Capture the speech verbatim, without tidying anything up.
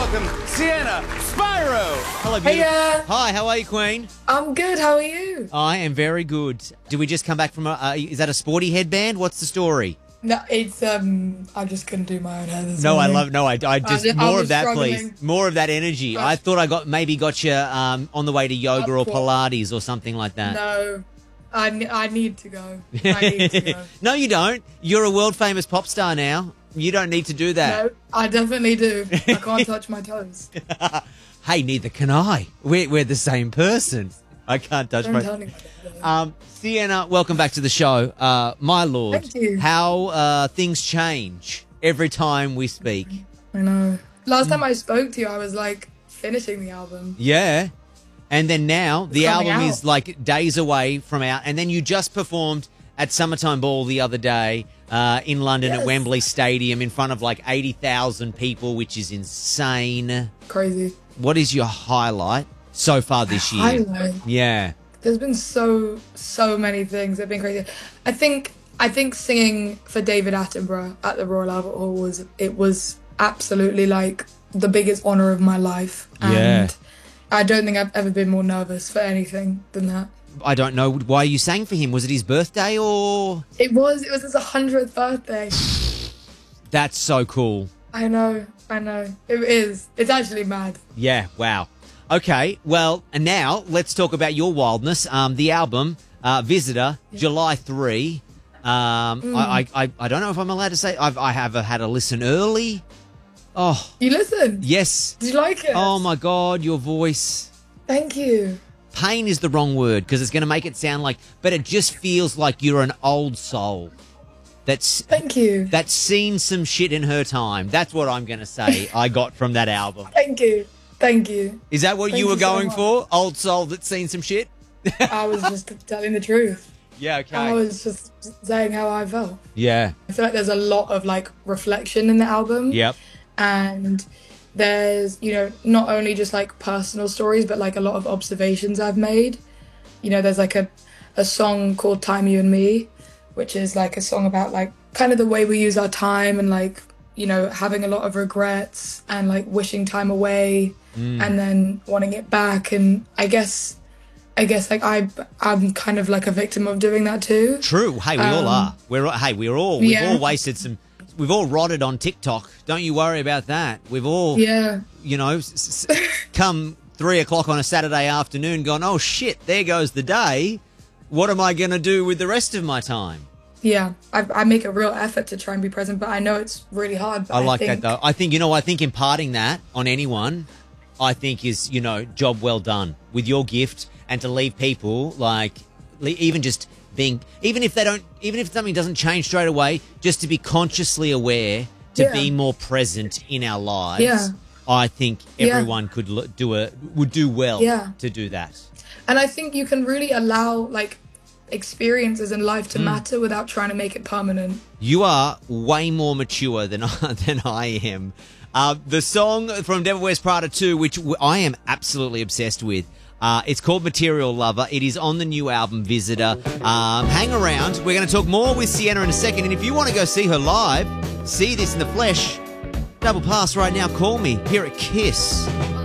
welcome Sienna Spyro. Hello, beautiful. Hiya. Hi, how are you, Queen? I'm good. How are you? I am very good. Did we just come back from a, uh, is that a sporty headband? What's the story? No, it's um. I just couldn't do my own hair this No, I morning. love, no, I, I just, I more was of that, struggling. please. More of that energy. Gosh. I thought I got, maybe got you um, on the way to yoga or Up for- Pilates or something like that. No, I, ne- I need to go. I need to go. No, you don't. You're a world famous pop star now. You don't need to do that. No, I definitely do. I can't touch my toes. Hey, neither can I. We're, we're the same person. I can't touch Don't my... tell me. Um, Sienna, welcome back to the show. Uh, my lord, Thank you. how uh, things change every time we speak. I know. Last time I spoke to you, I was like finishing the album. Yeah. And then now the coming album out. is like days away from out. And then you just performed at Summertime Ball the other day uh, in London at Yes. Wembley Stadium in front of like eighty thousand people, which is insane. Crazy. What is your highlight so far this year? Highlight. Yeah. There's been so so many things that have been crazy. I think I think singing for David Attenborough at the Royal Albert Hall was it was absolutely like the biggest honor of my life. And Yeah. I don't think I've ever been more nervous for anything than that. I don't know why you sang for him. Was it his birthday or? It was it was his hundredth birthday. That's so cool. I know, I know. It is. It's actually mad. Yeah, wow. Okay, well, and now let's talk about your wildness. Um, the album, uh, Visitor, July third. Um, Mm. I, I, I, I don't know if I'm allowed to say I've, I have had a listen early. Oh, You listened? yes. Did you like it? Oh, my God, your voice. Thank you. Pain is the wrong word because it's going to make it sound like, but it just feels like you're an old soul that's Thank you. that's seen some shit in her time. That's what I'm going to say I got from that album. Thank you. Thank you. Is that what Thank you were you so going much. for? Old soul that's seen some shit? I was just telling the truth. Yeah, okay. I was just saying how I felt. Yeah. I feel like there's a lot of like reflection in the album. Yep. And there's, you know, not only just like personal stories, but like a lot of observations I've made. You know, there's like a, a song called Time You and Me, which is like a song about like kind of the way we use our time and like, you know, having a lot of regrets and like wishing time away and then wanting it back. And I guess, I guess like I, I'm kind of like a victim of doing that too. True. Hey, we all Um, are. We're all- hey, we're all we've yeah. all wasted some. We've all rotted on TikTok. Don't you worry about that. We've all, Yeah. you know, s- s- come three o'clock on a Saturday afternoon, gone. Oh shit! There goes the day. What am I going to do with the rest of my time? Yeah, I, I make a real effort to try and be present, but I know it's really hard. But I like think, that though. I think you know. I think imparting that on anyone, I think is you know job well done with your gift, and to leave people like le- even just being even if they don't even if something doesn't change straight away, just to be consciously aware to Yeah. be more present in our lives. Yeah. I think Yeah. everyone could l- do a would do well Yeah. to do that. And I think you can really allow like experiences in life to Hmm. matter without trying to make it permanent. You are way more mature than I, than I am. Uh, the song from Devil Wears Prada two, which w- I am absolutely obsessed with, uh, it's called Material Lover. It is on the new album, Visitor. Um, hang around. We're going to talk more with Sienna in a second. And if you want to go see her live, see this in the flesh, double pass right now, call me here at Kiss.